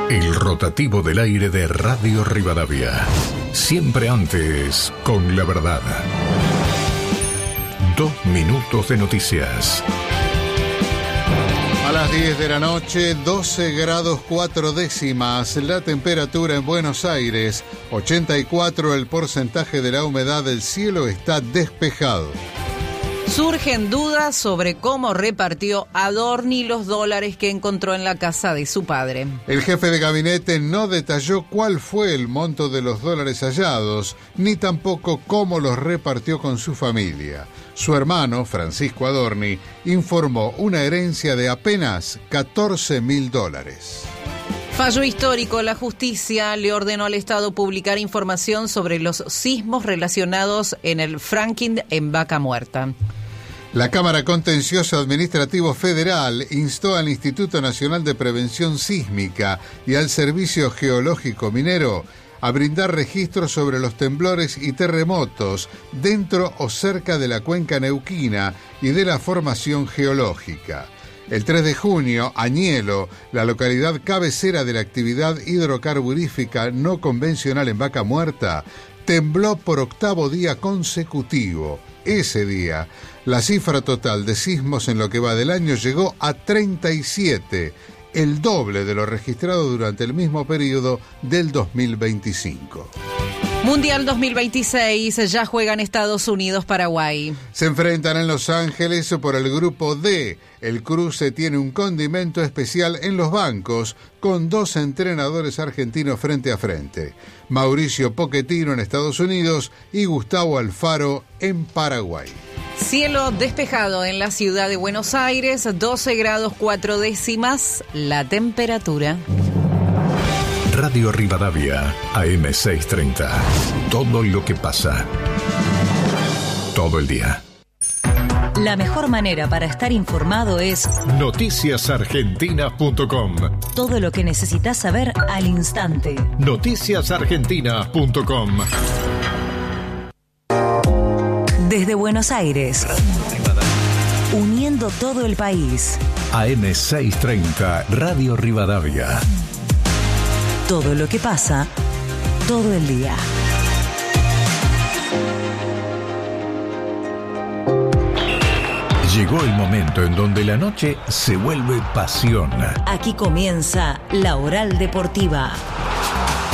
El rotativo del aire de Radio Rivadavia. Siempre antes, con la verdad. 2 minutos de noticias. A las 10 de la noche, 12 grados 4 décimas, la temperatura en Buenos Aires, 84 el porcentaje de la humedad, el cielo está despejado. Surgen dudas sobre cómo repartió Adorni los dólares que encontró en la casa de su padre. El jefe de gabinete no detalló cuál fue el monto de los dólares hallados, ni tampoco cómo los repartió con su familia. Su hermano, Francisco Adorni, informó una herencia de apenas $14.000. Fallo histórico, la justicia le ordenó al Estado publicar información sobre los sismos relacionados en el fracking en Vaca Muerta. La Cámara Contencioso Administrativo Federal instó al Instituto Nacional de Prevención Sísmica y al Servicio Geológico Minero a brindar registros sobre los temblores y terremotos dentro o cerca de la cuenca neuquina y de la formación geológica. El 3 de junio, Añelo, la localidad cabecera de la actividad hidrocarburífica no convencional en Vaca Muerta, tembló por 8º día consecutivo. Ese día, la cifra total de sismos en lo que va del año llegó a 37, el doble de lo registrado durante el mismo periodo del 2025. Mundial 2026, ya juegan Estados Unidos-Paraguay. Se enfrentan en Los Ángeles por el grupo D. El cruce tiene un condimento especial en los bancos, con 2 entrenadores argentinos frente a frente. Mauricio Pochettino en Estados Unidos y Gustavo Alfaro en Paraguay. Cielo despejado en la ciudad de Buenos Aires, 12 grados 4 décimas, la temperatura. Radio Rivadavia, AM 630. Todo lo que pasa. Todo el día. La mejor manera para estar informado es noticiasargentinas.com. Todo lo que necesitas saber al instante. Noticiasargentinas.com. Desde Buenos Aires, uniendo todo el país. AM 630, Radio Rivadavia. Todo lo que pasa, todo el día. Llegó el momento en donde la noche se vuelve pasión. Aquí comienza la Oral Deportiva.